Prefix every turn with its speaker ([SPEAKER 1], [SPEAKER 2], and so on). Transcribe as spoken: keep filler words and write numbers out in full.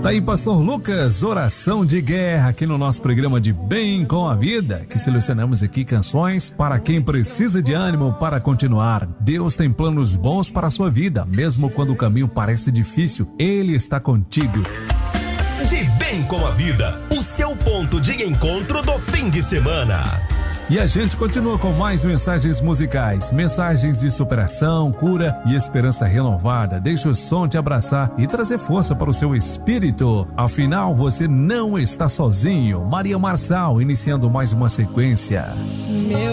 [SPEAKER 1] Tá aí, Pastor Lucas, oração de guerra aqui no nosso programa de Bem com a Vida, que selecionamos aqui canções para quem precisa de ânimo para continuar. Deus tem planos bons para a sua vida, mesmo quando o caminho parece difícil, Ele está contigo.
[SPEAKER 2] De Bem com a Vida, o seu ponto de encontro do fim de semana.
[SPEAKER 1] E a gente continua com mais mensagens musicais, mensagens de superação, cura e esperança renovada. Deixa o som te abraçar e trazer força para o seu espírito. Afinal, você não está sozinho. Maria Marçal, iniciando mais uma sequência. Meu